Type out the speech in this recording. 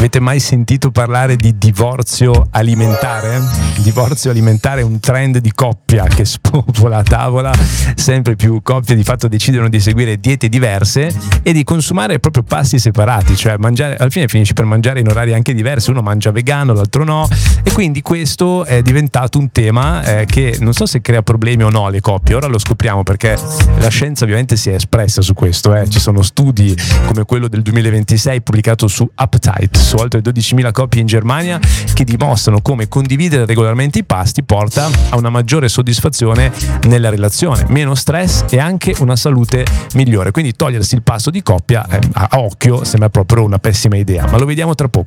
Avete mai sentito parlare di divorzio alimentare? Divorzio alimentare è un trend di coppia che spopola a tavola. Sempre più coppie di fatto decidono di seguire diete diverse e di consumare proprio pasti separati, cioè mangiare, alla fine finisci per mangiare in orari anche diversi, uno mangia vegano, l'altro no, e quindi questo è diventato un tema che non so se crea problemi o no alle coppie. Ora lo scopriamo, perché la scienza ovviamente si è espressa su questo. Ci sono studi come quello del 2026 pubblicato su Appetite su oltre 12.000 coppie in Germania che dimostrano come condividere regolarmente i pasti porta a una maggiore soddisfazione nella relazione, meno stress e anche una salute migliore. Quindi togliersi il pasto di coppia a occhio sembra proprio una pessima idea, ma lo vediamo tra poco.